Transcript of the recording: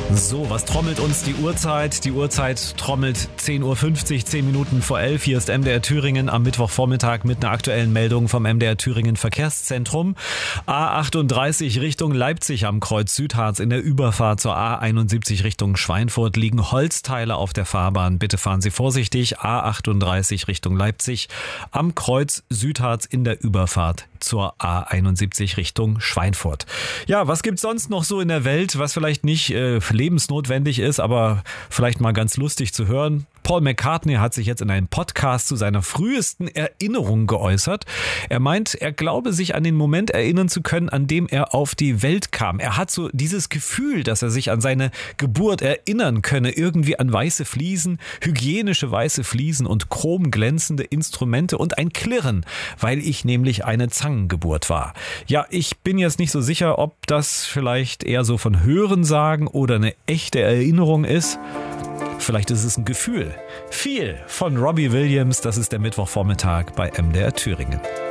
So, was trommelt uns die Uhrzeit? Die Uhrzeit trommelt 10.50 Uhr, 10 Minuten vor 11. Hier ist MDR Thüringen am Mittwochvormittag mit einer aktuellen Meldung vom MDR Thüringen Verkehrszentrum. A38 Richtung Leipzig am Kreuz Südharz in der Überfahrt zur A71 Richtung Schweinfurt liegen Holzteile auf der Fahrbahn. Bitte fahren Sie vorsichtig. A38 Richtung Leipzig am Kreuz Südharz in der Überfahrt zur A71 Richtung Schweinfurt. Ja, was gibt's sonst noch so in der Welt, was vielleicht nicht lebensnotwendig ist, aber vielleicht mal ganz lustig zu hören? Paul McCartney hat sich jetzt in einem Podcast zu seiner frühesten Erinnerung geäußert. Er meint, er glaube sich an den Moment erinnern zu können, an dem er auf die Welt kam. Er hat so dieses Gefühl, dass er sich an seine Geburt erinnern könne, irgendwie an weiße Fliesen, hygienische weiße Fliesen und chromglänzende Instrumente und ein Klirren, weil ich nämlich eine Zangengeburt war. Ja, ich bin jetzt nicht so sicher, ob das vielleicht eher so von Hörensagen oder eine echte Erinnerung ist. Vielleicht ist es ein Gefühl. Viel von Robbie Williams, das ist der Mittwochvormittag bei MDR Thüringen.